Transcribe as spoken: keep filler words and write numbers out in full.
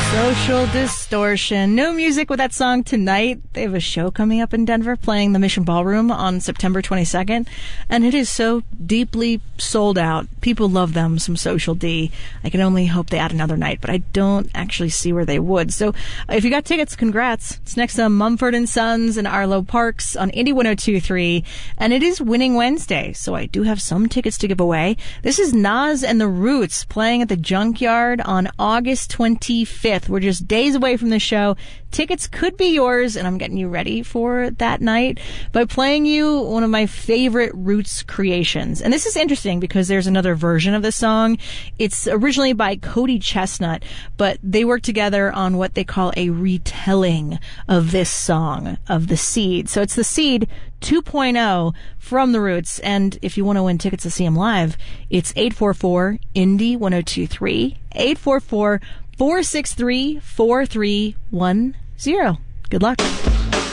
Social Distortion. No music with that song tonight. They have a show coming up in Denver playing the Mission Ballroom on September twenty-second, and it is so deeply sold out. People love them, some Social D. I can only hope they add another night, but I don't actually see where they would. So if you got tickets, congrats. It's next to Mumford and Sons and Arlo Parks on Indie one oh two point three, and it is Winning Wednesday, so I do have some tickets to give away. This is Nas and the Roots playing at the Junkyard on August twenty-fifth. We're just days away from the show. Tickets could be yours, and I'm getting you ready for that night by playing you one of my favorite Roots creations. And this is interesting because there's another version of the song. It's originally by Cody Chestnut, but they work together on what they call a retelling of this song, of The Seed. So it's The Seed two point oh from the Roots. And if you want to win tickets to see them live, it's eight four four Indie one oh two three, eight four four, four six three, four three one zero. Good luck.